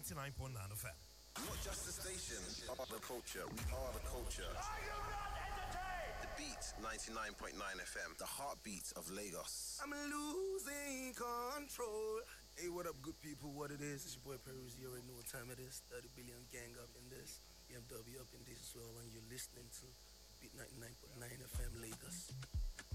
99.9 FM. Not just the station, we are the culture. We are the culture. Are you not entertained? The Beat 99.9 FM, the heartbeat of Lagos. I'm losing control. Hey, what up, good people? What it is? It's your boy Peruzzi. You already know what time it is. 30 billion gang up in this. BMW up in this as well. And you're listening to Beat 99.9 FM Lagos.